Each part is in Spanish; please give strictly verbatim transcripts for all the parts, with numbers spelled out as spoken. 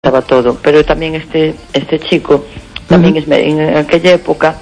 estaba todo, pero también este este chico también uh-huh. es, en aquella época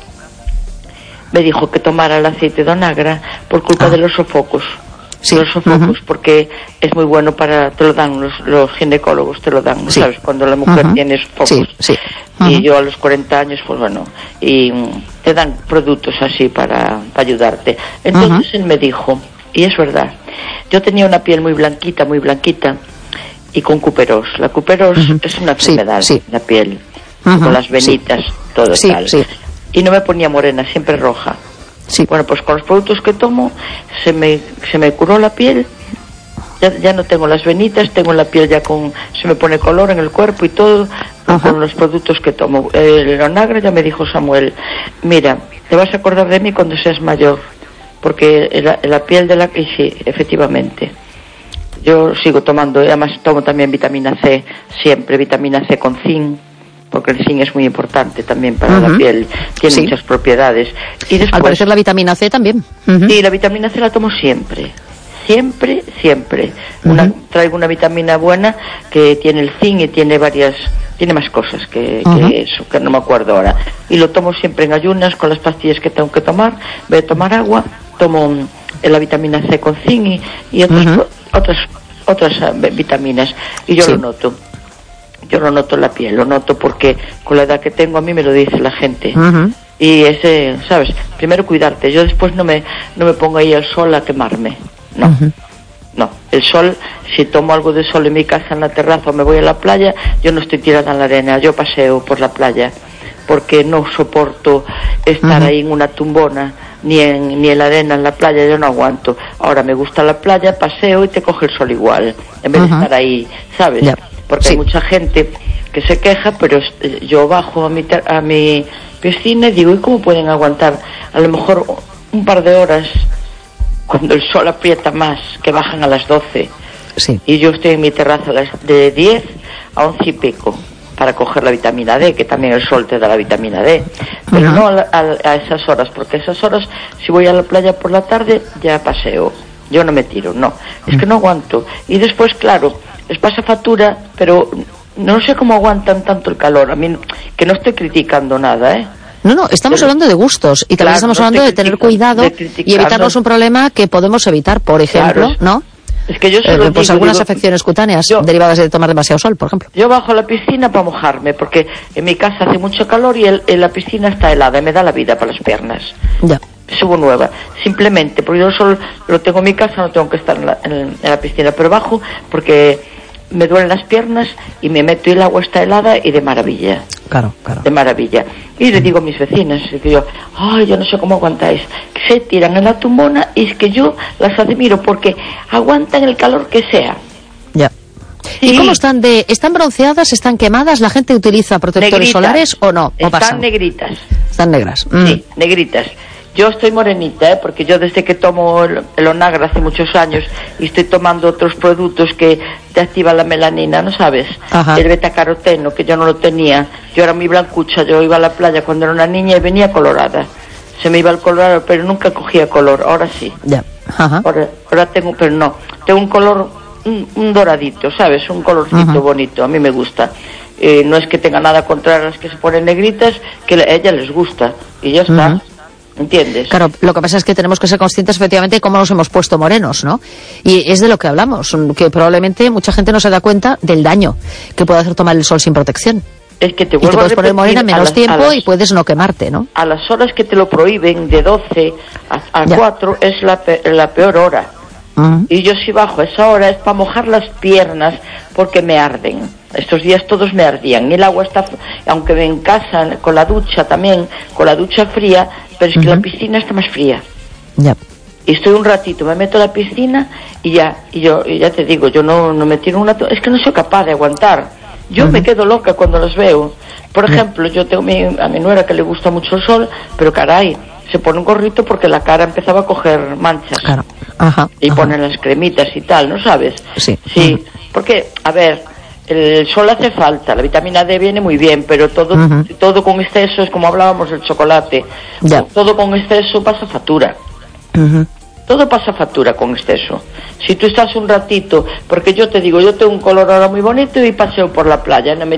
me dijo que tomara el aceite de onagra por culpa ah. de los sofocos, sí. los sofocos, uh-huh. porque es muy bueno para, te lo dan los, los ginecólogos, te lo dan, sí. ¿sabes? Cuando la mujer uh-huh. tiene sofocos. Sí, sí. Uh-huh. Y yo a los cuarenta años, pues bueno, y te dan productos así para, para ayudarte. Entonces uh-huh. él me dijo, y es verdad, yo tenía una piel muy blanquita, muy blanquita, y con cuperos. La cuperos uh-huh. es una enfermedad, sí, sí. la piel, uh-huh. con las venitas, sí. todo sí, tal. Sí. Y no me ponía morena, siempre roja. Sí. Bueno, pues con los productos que tomo se me se me curó la piel. Ya, ya no tengo las venitas, tengo la piel ya con, se me pone color en el cuerpo y todo, uh-huh. con los productos que tomo. El onagra, ya me dijo Samuel, mira, te vas a acordar de mí cuando seas mayor, porque la, la piel de la... Y sí, efectivamente. Yo sigo tomando, además tomo también vitamina C, siempre vitamina C con zinc, porque el zinc es muy importante también para uh-huh. la piel, tiene sí. muchas propiedades. Y después, al parecer la vitamina C también. Uh-huh. Sí, la vitamina C la tomo siempre, siempre, siempre. Uh-huh. Una, traigo una vitamina buena que tiene el zinc y tiene varias, tiene más cosas que, uh-huh. que eso, que no me acuerdo ahora. Y lo tomo siempre en ayunas con las pastillas que tengo que tomar, voy a tomar agua, tomo la vitamina C con zinc y, y otras, uh-huh. otras otras uh, vitaminas, y yo sí. lo noto. Yo lo noto en la piel, lo noto porque con la edad que tengo a mí me lo dice la gente. Uh-huh. Y ese, ¿sabes? Primero cuidarte. Yo después no me no me pongo ahí al sol a quemarme. No. Uh-huh. No. El sol, si tomo algo de sol en mi casa, en la terraza, o me voy a la playa, yo no estoy tirada en la arena, yo paseo por la playa, porque no soporto estar uh-huh. ahí en una tumbona, ni en ni en la arena, en la playa, yo no aguanto. Ahora me gusta la playa, paseo y te coge el sol igual, en vez uh-huh. de estar ahí, ¿sabes? Yeah. Porque sí. hay mucha gente que se queja, pero yo bajo a mi, a mi piscina y digo, ¿y cómo pueden aguantar a lo mejor un par de horas cuando el sol aprieta más, que bajan a las doce? Sí. Y yo estoy en mi terraza de diez a once y pico para coger la vitamina D, que también el sol te da la vitamina D, pero uh-huh. no a, a, a esas horas, porque a esas horas, si voy a la playa por la tarde, ya paseo, yo no me tiro, no, es que no aguanto. Y después, claro, les pasa factura, pero no sé cómo aguantan tanto el calor, a mí, que no estoy criticando nada, ¿eh? No, no, estamos pero, hablando de gustos, y también claro, estamos no hablando de tener cuidado de y evitarnos un problema que podemos evitar, por ejemplo, claro, ¿no? Es que yo solo eh, pues digo, algunas digo, afecciones cutáneas yo, derivadas de tomar demasiado sol, por ejemplo. Yo bajo a la piscina para mojarme, porque en mi casa hace mucho calor y el, en la piscina está helada y me da la vida para las piernas. Ya. Subo nueva, simplemente, porque yo solo lo tengo en mi casa, no tengo que estar en la, en, en la piscina, pero bajo porque me duelen las piernas y me meto y el agua está helada y de maravilla. Claro, claro. De maravilla. Y le digo a mis vecinas, que yo, ay, yo no sé cómo aguantáis, que se tiran en la tumbona y es que yo las admiro porque aguantan el calor que sea. Ya. Sí. ¿Y cómo están de, están bronceadas, están quemadas, la gente utiliza protectores negritas. Solares o no? ¿O están pasan? negritas. Están negras. Mm. Sí, negritas. Yo estoy morenita, ¿eh? Porque yo desde que tomo el, el onagra hace muchos años y estoy tomando otros productos que te activan la melanina, ¿no sabes? Ajá. El betacaroteno, que yo no lo tenía. Yo era muy blancucha, yo iba a la playa cuando era una niña y venía colorada. Se me iba el colorado, pero nunca cogía color, ahora sí. Ya. Ajá. Ahora, ahora tengo, pero no, tengo un color, un, un doradito, ¿sabes? Un colorcito Ajá. bonito, a mí me gusta. Eh, no es que tenga nada contra las que se ponen negritas, que a ella les gusta, y ya está. Ajá. ¿Entiendes? Claro, lo que pasa es que tenemos que ser conscientes efectivamente de cómo nos hemos puesto morenos, ¿no? Y es de lo que hablamos, que probablemente mucha gente no se da cuenta del daño que puede hacer tomar el sol sin protección. Es que te vuelvo y te puedes poner morena en menos las, tiempo las, y puedes no quemarte, ¿no? A las horas que te lo prohíben, de doce a, a cuatro, es la, pe, la peor hora. Uh-huh. Y yo si bajo a esa hora es para mojar las piernas porque me arden. Estos días todos me ardían. Y el agua está, aunque en casa, con la ducha también, con la ducha fría, pero es que uh-huh. la piscina está más fría. Ya. Y estoy un ratito, me meto a la piscina y ya, y yo y ya te digo, yo no, no me tiro una... Es que no soy capaz de aguantar. Yo uh-huh. me quedo loca cuando los veo. Por ejemplo, yo tengo mi, a mi nuera que le gusta mucho el sol, pero caray, se pone un gorrito porque la cara empezaba a coger manchas. Claro. Ajá, y ajá. ponen las cremitas y tal, ¿no sabes? Sí. Sí, uh-huh. porque, a ver, el sol hace falta, la vitamina D viene muy bien, pero todo uh-huh. todo con exceso es como hablábamos del chocolate. Ya. Todo con exceso pasa factura. Uh-huh. todo pasa factura con exceso. Si tú estás un ratito, porque yo te digo, yo tengo un color ahora muy bonito y paseo por la playa, no me